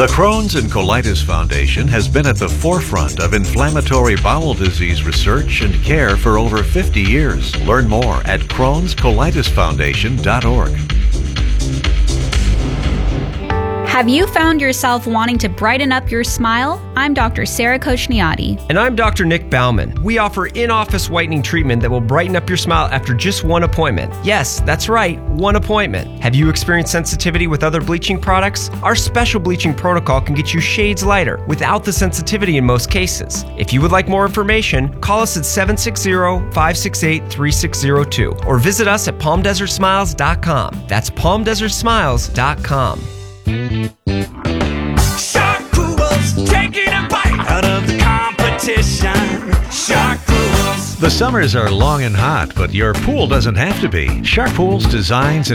The Crohn's and Colitis Foundation has been at the forefront of inflammatory bowel disease research and care for over 50 years. Learn more at Crohn'sColitisFoundation.org. Have you found yourself wanting to brighten up your smile? I'm Dr. Sarah Kochniati. And I'm Dr. Nick Bauman. We offer in-office whitening treatment that will brighten up your smile after just one appointment. Yes, that's right, one appointment. Have you experienced sensitivity with other bleaching products? Our special bleaching protocol can get you shades lighter without the sensitivity in most cases. If you would like more information, call us at 760-568-3602 or visit us at palmdesertsmiles.com. That's palmdesertsmiles.com. Shark Pools taking a bite out of the competition. Shark Pools. The summers are long and hot, but your pool doesn't have to be. Shark Pools designs